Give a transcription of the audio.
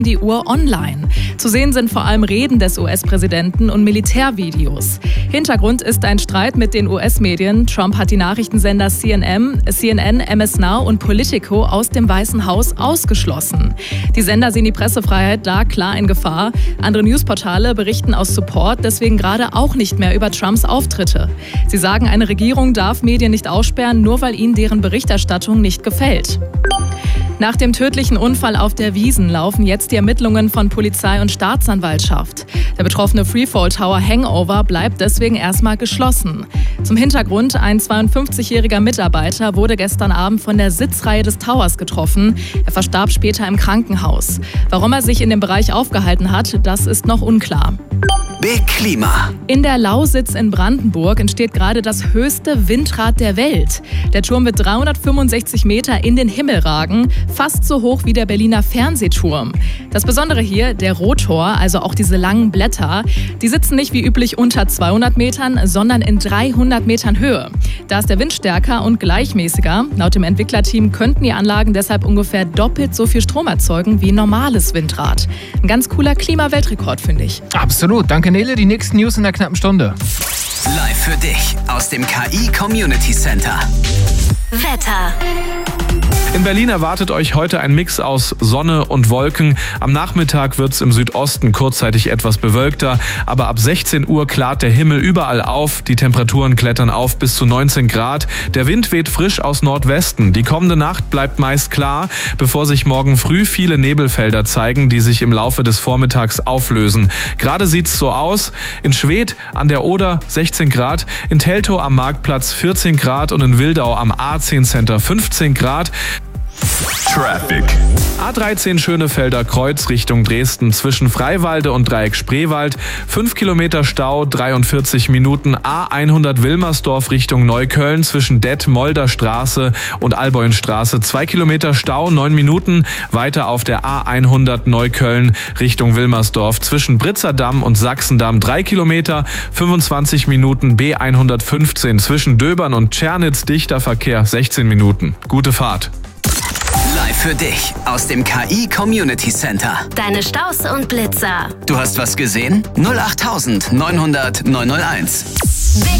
die Uhr online. Zu sehen sind vor allem Reden des US-Präsidenten und Militärvideos. Hintergrund ist ein Streit mit den US-Medien. Trump hat die Nachrichtensender CNN, MS Now und Politico aus dem Weißen Haus ausgeschlossen. Die Sender sehen die Pressefreiheit da klar in Gefahr. Andere Newsportale berichten aus Support deswegen gerade auch nicht mehr über Trumps Auftritte. Sie sagen, eine Regierung darf Medien nicht aussperren, nur weil ihnen deren Berichterstattung nicht gefällt. Nach dem tödlichen Unfall auf der Wiesn laufen jetzt die Ermittlungen von Polizei und Staatsanwaltschaft. Der betroffene Freefall Tower Hangover bleibt deswegen erstmal geschlossen. Zum Hintergrund: ein 52-jähriger Mitarbeiter wurde gestern Abend von der Sitzreihe des Towers getroffen. Er verstarb später im Krankenhaus. Warum er sich in dem Bereich aufgehalten hat, das ist noch unklar. Big Klima. In der Lausitz in Brandenburg entsteht gerade das höchste Windrad der Welt. Der Turm wird 365 Meter in den Himmel ragen, fast so hoch wie der Berliner Fernsehturm. Das Besondere hier, der Rotor, also auch diese langen Blätter, die sitzen nicht wie üblich unter 200 Metern, sondern in 300 Metern Höhe. Da ist der Wind stärker und gleichmäßiger. Laut dem Entwicklerteam könnten die Anlagen deshalb ungefähr doppelt so viel Strom erzeugen wie ein normales Windrad. Ein ganz cooler Klimaweltrekord, finde ich. Absolut. Danke, Nele. Die nächsten News in der knappen Stunde. Live für dich aus dem KI Community Center. Wetter. In Berlin erwartet euch heute ein Mix aus Sonne und Wolken. Am Nachmittag wird es im Südosten kurzzeitig etwas bewölkter, aber ab 16 Uhr klart der Himmel überall auf. Die Temperaturen klettern auf bis zu 19 Grad. Der Wind weht frisch aus Nordwesten. Die kommende Nacht bleibt meist klar, bevor sich morgen früh viele Nebelfelder zeigen, die sich im Laufe des Vormittags auflösen. Gerade sieht's so aus. In Schwedt an der Oder 16 Grad, in Teltow am Marktplatz 14 Grad und in Wildau am A10 Center 15 Grad. Traffic. A13 Schönefelder Kreuz Richtung Dresden zwischen Freiwalde und Dreieck Spreewald. 5 Kilometer Stau, 43 Minuten. A100 Wilmersdorf Richtung Neukölln zwischen Detmolder Straße und Alboinstraße. 2 Kilometer Stau, 9 Minuten. Weiter auf der A100 Neukölln Richtung Wilmersdorf zwischen Britzerdamm und Sachsendamm. 3 Kilometer, 25 Minuten. B115 zwischen Döbern und Tschernitz dichter Verkehr, 16 Minuten. Gute Fahrt. Live für dich aus dem KI Community Center. Deine Staus und Blitzer. Du hast was gesehen? 08900 901.